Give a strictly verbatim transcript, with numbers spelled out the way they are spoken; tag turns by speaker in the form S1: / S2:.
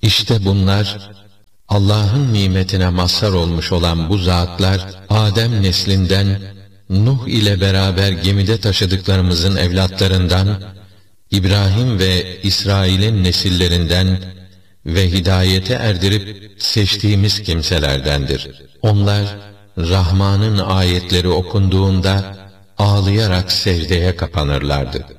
S1: İşte bunlar, Allah'ın nimetine mazhar olmuş olan bu zatlar, Adem neslinden, Nuh ile beraber gemide taşıdıklarımızın evlatlarından, İbrahim ve İsrail'in nesillerinden ve hidayete erdirip seçtiğimiz kimselerdendir. Onlar, Rahman'ın ayetleri okunduğunda ağlayarak secdeye kapanırlardı.